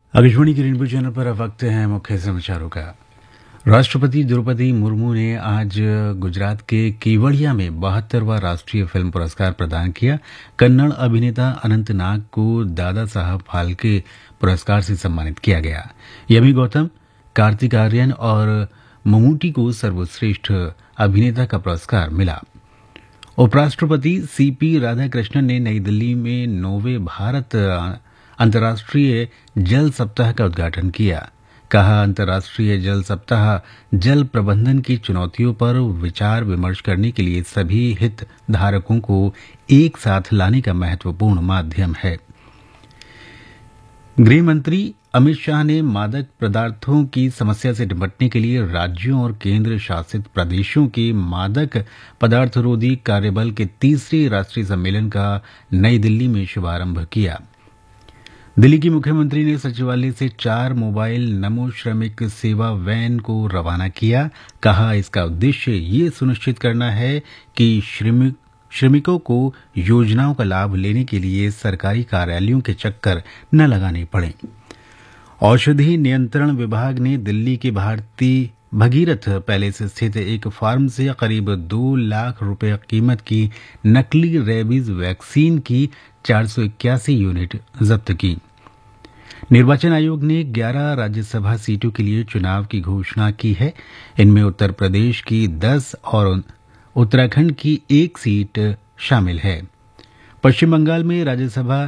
आकाशवाणी के rainbow channel पर अब वक्त है मुख्य समाचारों का। राष्ट्रपति द्रौपदी मुर्मू ने आज गुजरात के केवड़िया में 72वां राष्ट्रीय फिल्म पुरस्कार प्रदान किया। कन्नड़ अभिनेता अनंत नाग को दादा साहब फाल्के पुरस्कार से सम्मानित किया गया। यमी गौतम, कार्तिक आर्यन और ममूटी को सर्वश्रेष्ठ अभिनेता का पुरस्कार मिला। उपराष्ट्रपति सीपी राधाकृष्णन ने नई दिल्ली में 9वें भारत अंतर्राष्ट्रीय जल सप्ताह का उद्घाटन किया। कहा, अंतर्राष्ट्रीय जल सप्ताह जल प्रबंधन की चुनौतियों पर विचार विमर्श करने के लिए सभी हितधारकों को एक साथ लाने का महत्वपूर्ण माध्यम है। गृह मंत्री अमित शाह ने मादक पदार्थों की समस्या से निपटने के लिए राज्यों और केंद्र शासित प्रदेशों के मादक पदार्थ रोधी कार्यबल के तीसरे राष्ट्रीय सम्मेलन का नई दिल्ली में शुभारंभ किया। दिल्ली की मुख्यमंत्री ने सचिवालय से 4 मोबाइल नमो श्रमिक सेवा वैन को रवाना किया। कहा, इसका उद्देश्य ये सुनिश्चित करना है कि श्रमिकों को योजनाओं का लाभ लेने के लिए सरकारी कार्यालयों के चक्कर न लगाने पड़े। औषधि नियंत्रण विभाग ने दिल्ली के भारतीय भगीरथ पैलेस स्थित एक फार्म से करीब 2 लाख रुपए कीमत की नकली रेबीज वैक्सीन की 481 यूनिट जब्त की। निर्वाचन आयोग ने 11 राज्यसभा सीटों के लिए चुनाव की घोषणा की है। इनमें उत्तर प्रदेश की 10 और उत्तराखंड की 1 सीट शामिल है। पश्चिम बंगाल में राज्यसभा